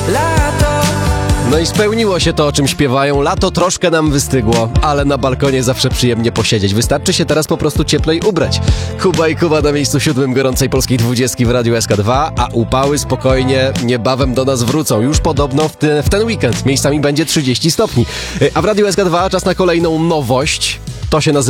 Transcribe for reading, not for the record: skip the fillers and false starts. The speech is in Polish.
lato. No i spełniło się to, o czym śpiewają. Lato troszkę nam wystygło, ale na balkonie zawsze przyjemnie posiedzieć. Wystarczy się teraz po prostu cieplej ubrać. Kuba i Kuba na miejscu 7 gorącej polskiej 20 w Radiu SK2, a upały spokojnie niebawem do nas wrócą. Już podobno w ten weekend. Miejscami będzie 30 stopni. A w Radiu SK2 czas na kolejną nowość. To się nazywa